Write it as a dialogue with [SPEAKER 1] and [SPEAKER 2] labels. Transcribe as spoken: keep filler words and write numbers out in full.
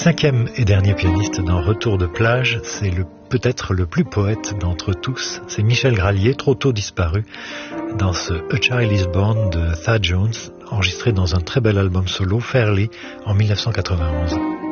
[SPEAKER 1] Cinquième et dernier pianiste dans Retour de plage, c'est le, peut-être le plus poète d'entre tous, c'est Michel Gralier, trop tôt disparu, dans ce A Child is Born de Thad Jones, enregistré dans un très bel album solo, Fairly, en mille neuf cent quatre-vingt-onze.